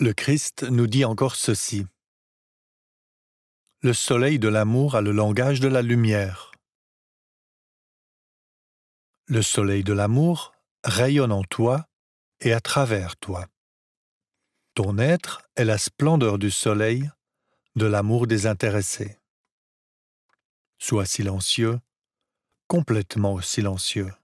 Le Christ nous dit encore ceci. Le soleil de l'amour a le langage de la lumière. Le soleil de l'amour rayonne en toi et à travers toi. Ton être est la splendeur du soleil, de l'amour désintéressé. Sois silencieux, complètement silencieux.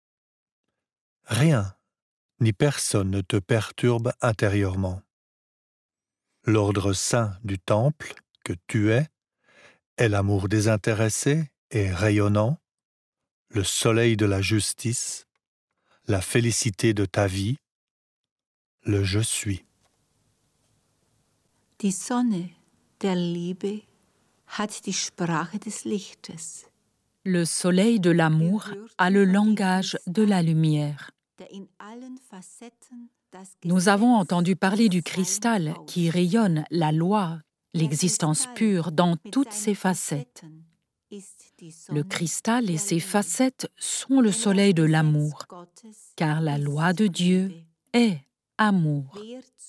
Rien ni personne ne te perturbe intérieurement. L'ordre saint du temple que tu es l'amour désintéressé et rayonnant, le soleil de la justice, la félicité de ta vie, le je suis. Die Sonne der Liebe hat die Sprache des Lichtes. Le soleil de l'amour a le langage de la lumière. Nous avons entendu parler du cristal qui rayonne la loi, l'existence pure dans toutes ses facettes. Le cristal et ses facettes sont le soleil de l'amour, car la loi de Dieu est amour.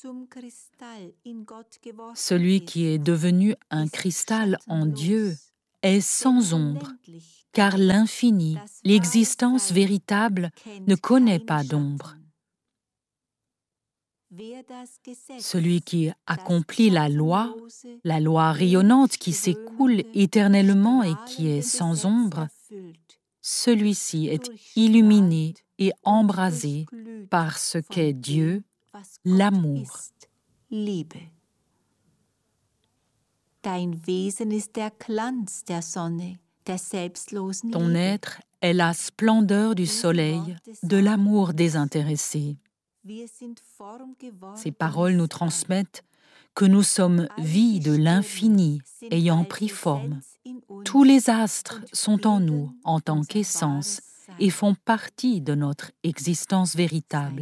Celui qui est devenu un cristal en Dieu est sans ombre, car l'infini, l'existence véritable, ne connaît pas d'ombre. Celui qui accomplit la loi rayonnante qui s'écoule éternellement et qui est sans ombre, celui-ci est illuminé et embrasé par ce qu'est Dieu, l'amour. Dein Wesen ist der Glanz der Sonne, der selbstlosen Ton Liebe. être est la splendeur du soleil, de l'amour désintéressé. Ces paroles nous transmettent que nous sommes vie de l'infini ayant pris forme. Tous les astres sont en nous en tant qu'essence et font partie de notre existence véritable.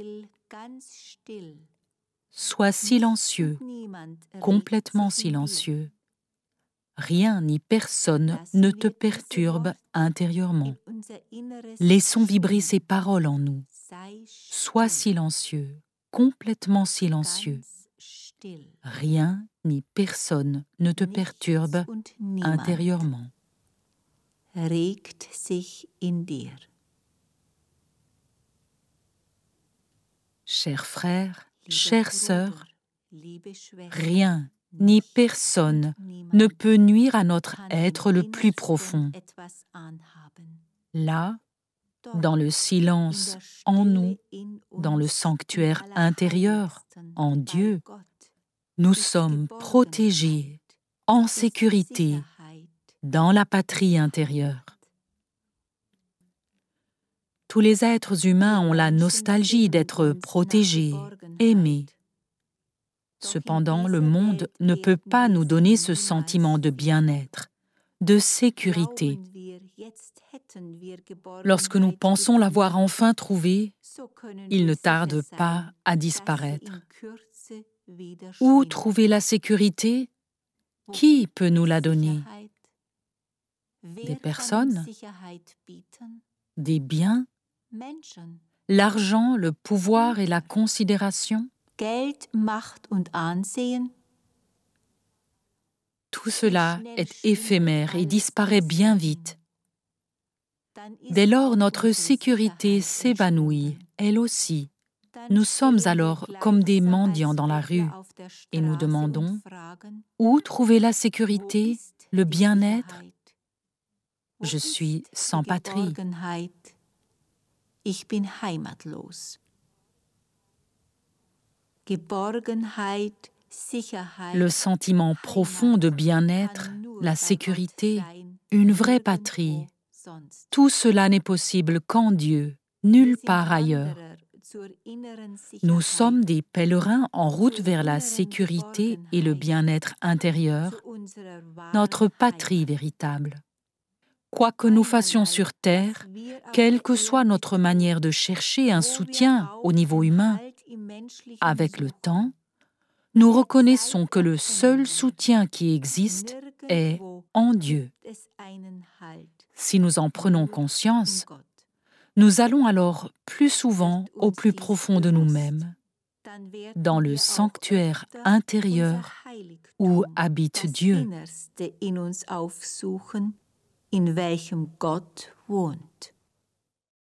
Sois silencieux, complètement silencieux. Rien ni personne ne te perturbe intérieurement. Laissons vibrer ces paroles en nous. Sois silencieux, complètement silencieux. Rien ni personne ne te perturbe intérieurement. Regt sich in dir. Chers frères, chères sœurs, rien ni personne ne peut nuire à notre être le plus profond. Là, dans le silence en nous, dans le sanctuaire intérieur en Dieu, nous sommes protégés, en sécurité, dans la patrie intérieure. Tous les êtres humains ont la nostalgie d'être protégés, aimés. Cependant, le monde ne peut pas nous donner ce sentiment de bien-être, de sécurité. Lorsque nous pensons l'avoir enfin trouvé, il ne tarde pas à disparaître. Où trouver la sécurité? Qui peut nous la donner? Des personnes? Des biens? L'argent, le pouvoir et la considération? Geld, Macht und Ansehen. Tout cela est éphémère et disparaît bien vite. Dès lors, notre sécurité s'évanouit, elle aussi. Nous sommes alors comme des mendiants dans la rue et nous demandons où trouver la sécurité, le bien-être? Je suis sans patrie. Ich bin heimatlos. Geborgenheit, Sicherheit. Le sentiment profond de bien-être, la sécurité, une vraie patrie, tout cela n'est possible qu'en Dieu, nulle part ailleurs. Nous sommes des pèlerins en route vers la sécurité et le bien-être intérieur, notre patrie véritable. Quoi que nous fassions sur terre, quelle que soit notre manière de chercher un soutien au niveau humain, avec le temps, nous reconnaissons que le seul soutien qui existe est en Dieu. Si nous en prenons conscience, nous allons alors plus souvent au plus profond de nous-mêmes. dans le sanctuaire intérieur où habite Dieu. In welchem Gott wohnt.